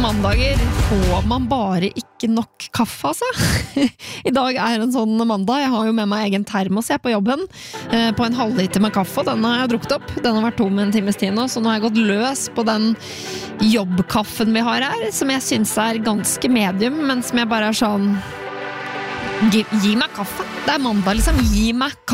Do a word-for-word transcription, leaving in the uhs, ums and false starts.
mandager får man bare ikke nok kaffe, altså. I dag er en sånn mandag. Jeg har jo med meg egen termos jeg på jobben, eh, på en halvliter med kaffe, og den har jeg drukket opp. Den har vært tom en times tid nå, så nå har jeg gått løs på den jobbkaffen vi har her, som jeg synes er ganske medium, men som jeg bare er sånn, gi, gi meg kaffe. Det er mandag, liksom. Gi meg kaffe.